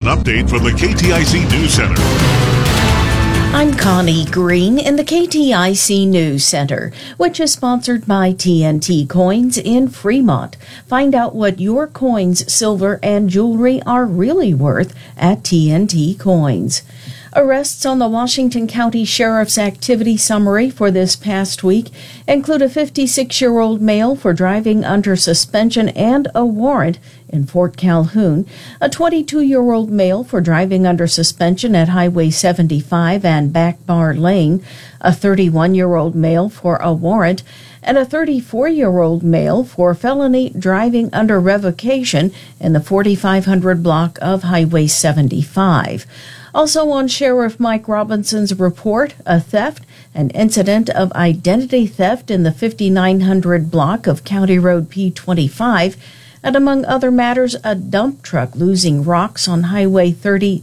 update from the KTIC News Center. I'm Connie Green in the KTIC News Center, which is sponsored by TNT Coins in Fremont. Find out what your coins, silver, and jewelry are really worth at TNT Coins. Arrests on the Washington County Sheriff's activity summary for this past week include a 56-year-old male for driving under suspension and a warrant in Fort Calhoun, a 22-year-old male for driving under suspension at Highway 75 and Back Bar Lane, a 31-year-old male for a warrant, and a 34-year-old male for felony driving under revocation in the 4500 block of Highway 75. Also on Sheriff Mike Robinson's report, a theft, an incident of identity theft in the 5900 block of County Road P25, and among other matters, a dump truck losing rocks on Highway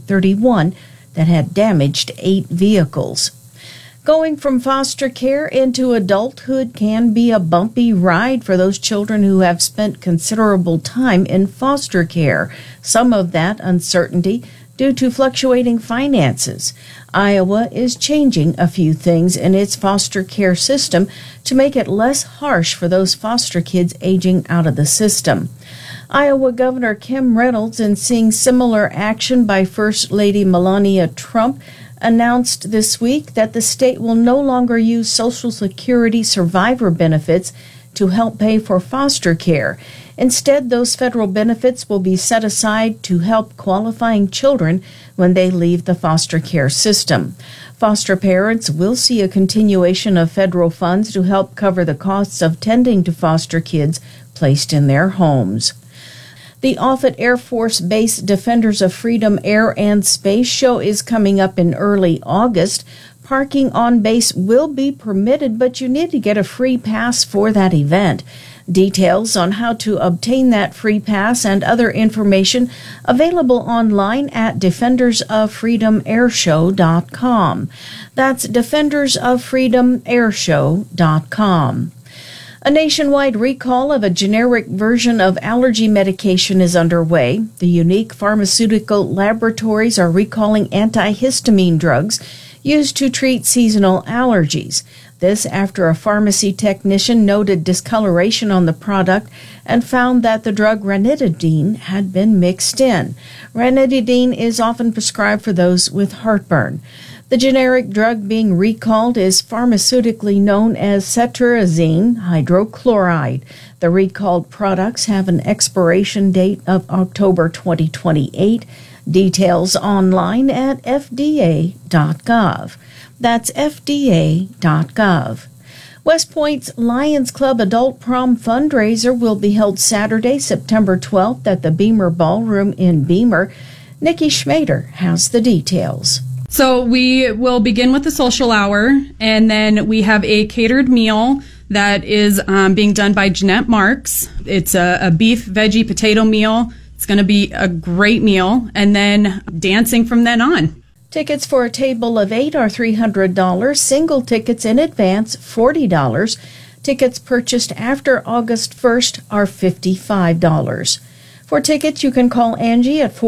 3031 that had damaged 8 vehicles. Going from foster care into adulthood can be a bumpy ride for those children who have spent considerable time in foster care. Some of that uncertainty due to fluctuating finances. Iowa is changing a few things in its foster care system to make it less harsh for those foster kids aging out of the system. Iowa Governor Kim Reynolds, in seeing similar action by First Lady Melania Trump, announced this week that the state will no longer use Social Security survivor benefits to help pay for foster care. Instead, those federal benefits will be set aside to help qualifying children when they leave the foster care system. Foster parents will see a continuation of federal funds to help cover the costs of tending to foster kids placed in their homes. The Offutt Air Force Base Defenders of Freedom Air and Space Show is coming up in early August. Parking on base will be permitted, but you need to get a free pass for that event. Details on how to obtain that free pass and other information available online at defendersoffreedomairshow.com. That's defendersoffreedomairshow.com. A nationwide recall of a generic version of allergy medication is underway. The Unique Pharmaceutical Laboratories are recalling antihistamine drugs used to treat seasonal allergies. This after a pharmacy technician noted discoloration on the product and found that the drug ranitidine had been mixed in. Ranitidine is often prescribed for those with heartburn. The generic drug being recalled is pharmaceutically known as cetirizine hydrochloride. The recalled products have an expiration date of October 2028. Details online at fda.gov. That's fda.gov. West Point's Lions Club Adult Prom fundraiser will be held Saturday, September 12th at the Beamer Ballroom in Beamer. Nikki Schmader has the details. So we will begin with the social hour, and then we have a catered meal that is being done by Jeanette Marks. It's a beef, veggie, potato meal. It's going to be a great meal, and then dancing from then on. Tickets for a table of 8 are $300. Single tickets in advance, $40. Tickets purchased after August 1st are $55. For tickets, you can call Angie at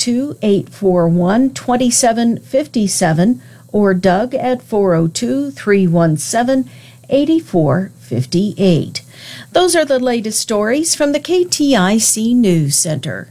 402-841-2757 or Doug at 402-317-8458. Those are the latest stories from the KTIC News Center.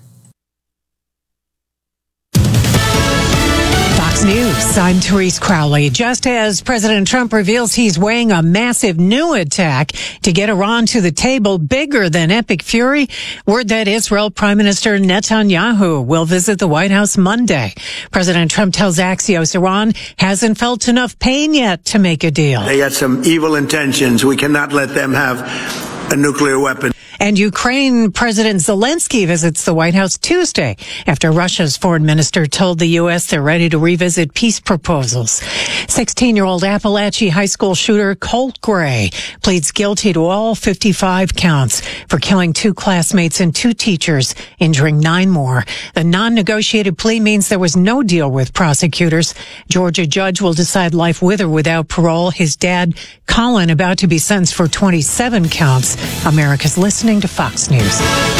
Fox News, I'm Therese Crowley. Just as President Trump reveals he's weighing a massive new attack to get Iran to the table bigger than Epic Fury, word that Israel Prime Minister Netanyahu will visit the White House Monday. President Trump tells Axios Iran hasn't felt enough pain yet to make a deal. They got some evil intentions. We cannot let them have a nuclear weapon. And Ukraine President Zelensky visits the White House Tuesday after Russia's foreign minister told the U.S. they're ready to revisit peace proposals. 16-year-old Appalachia High School shooter Colt Gray pleads guilty to all 55 counts for killing 2 classmates and 2 teachers, injuring 9 more. The non-negotiated plea means there was no deal with prosecutors. Georgia judge will decide life with or without parole. His dad, Colin, about to be sentenced for 27 counts. America's listening to Fox News.